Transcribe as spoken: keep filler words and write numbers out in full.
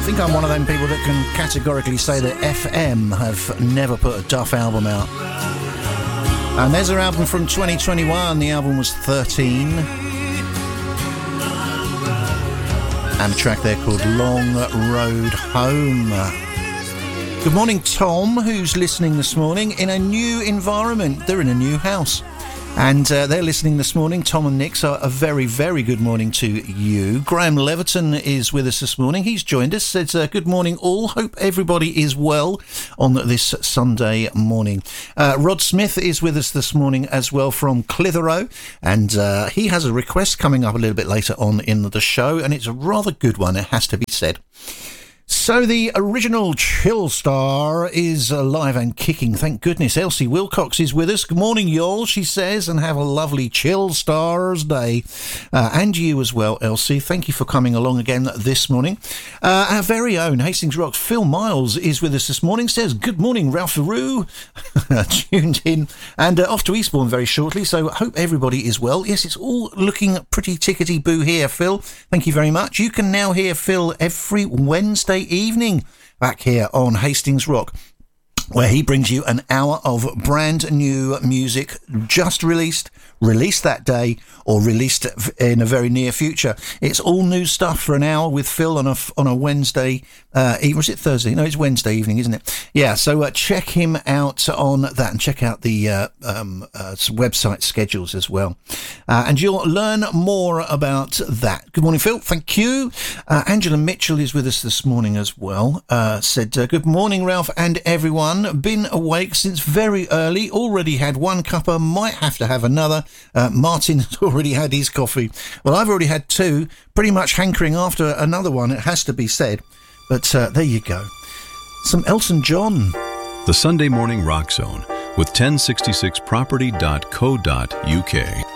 I think I'm one of them people that can categorically say that F M have never put a Duff album out. And there's her album from twenty twenty-one. The album was thirteen. And a track there called Long Road Home. Good morning, Tom, who's listening this morning in a new environment. They're in a new house. And uh, they're listening this morning. Tom and Nick, so a very, very good morning to you. Graham Leverton is with us this morning. He's joined us. Says, uh, good morning all. Hope everybody is well on this Sunday morning. Uh, Rod Smith is with us this morning as well from Clitheroe. And uh, he has a request coming up a little bit later on in the show. And it's a rather good one, it has to be said. So the original Chill Star is alive and kicking, thank goodness. Elsie Wilcox is with us. Good morning, y'all, she says, and have a lovely Chill Stars day. Uh, and you as well, Elsie. Thank you for coming along again this morning. Uh, our very own Hastings Rock's Phil Miles is with us this morning. Says, good morning, Ralph Theroux. Tuned in. And uh, off to Eastbourne very shortly, so hope everybody is well. Yes, it's all looking pretty tickety-boo here, Phil. Thank you very much. You can now hear Phil every Wednesday evening back here on Hastings Rock, where he brings you an hour of brand new music just released, released that day, or released in a very near future. It's all new stuff for an hour with Phil on a, on a Wednesday, uh, even, was it Thursday? No, it's Wednesday evening, isn't it? Yeah, so uh, check him out on that and check out the uh, um, uh, website schedules as well. Uh, and you'll learn more about that. Good morning, Phil. Thank you. Uh, Angela Mitchell is with us this morning as well. Uh, said, uh, good morning, Ralph and everyone. Been awake since very early. Already had one cuppa. Might have to have another. Uh, Martin has already had his coffee. Well, I've already had two. Pretty much hankering after another one, it has to be said. But uh, there you go. Some Elton John. The Sunday Morning Rock Zone with ten sixty-six property dot co dot uk.